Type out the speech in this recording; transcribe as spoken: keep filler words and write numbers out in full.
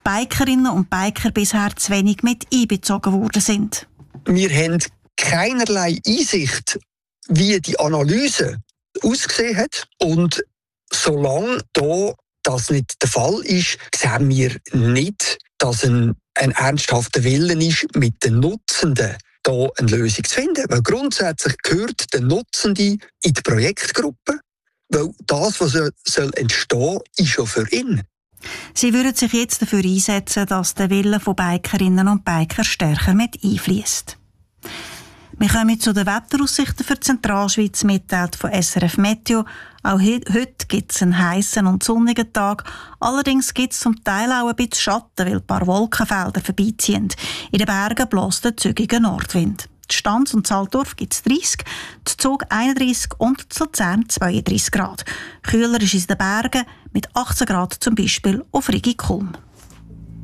Bikerinnen und Biker bisher zu wenig mit einbezogen worden sind. Wir haben keinerlei Einsicht, wie die Analyse ausgesehen hat. Und solange da das nicht der Fall ist, sehen wir nicht, dass ein, ein ernsthafter Wille ist, mit den Nutzenden da eine Lösung zu finden. Weil grundsätzlich gehört der Nutzende in die Projektgruppe, weil das, was soll entstehen, ist schon für ihn. Sie würden sich jetzt dafür einsetzen, dass der Wille von Bikerinnen und Biker stärker mit einfließt. Wir kommen zu den Wetteraussichten für die Zentralschweiz, mitteilt von S R F Meteo. Auch heute gibt es einen heissen und sonnigen Tag. Allerdings gibt es zum Teil auch ein bisschen Schatten, weil ein paar Wolkenfelder vorbeiziehen. In den Bergen bläst der zügige Nordwind. In Stanz und Saldorf gibt es dreißig, in Zug einunddreißig und in Luzern zweiunddreißig Grad. Kühler ist es in den Bergen mit achtzehn Grad zum Beispiel auf Rigi Kulm.